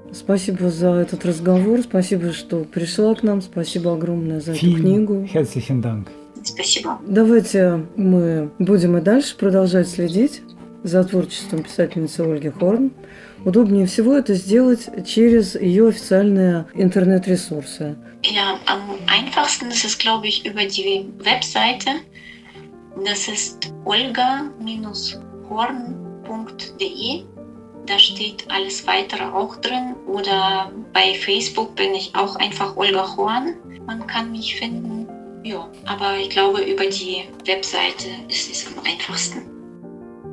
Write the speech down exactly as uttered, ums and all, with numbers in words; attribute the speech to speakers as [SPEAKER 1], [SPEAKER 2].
[SPEAKER 1] Спасибо за этот разговор, спасибо, что пришла к нам, спасибо огромное за эту книгу.
[SPEAKER 2] Herzlichen Dank.
[SPEAKER 3] Спасибо.
[SPEAKER 1] Давайте мы будем и дальше продолжать следить за творчеством писательницы Ольги Хорн. Удобнее всего это сделать через ее официальные интернет-ресурсы.
[SPEAKER 3] Ja, am einfachsten ist es, glaube ich, über die Webseite. Das ist olga Bindestrich horn Punkt de. Da steht alles weitere auch drin. Oder bei Facebook bin ich auch einfach Olga Horn. Man kann mich finden. Ja, aber ich glaube, über die Webseite ist es am einfachsten.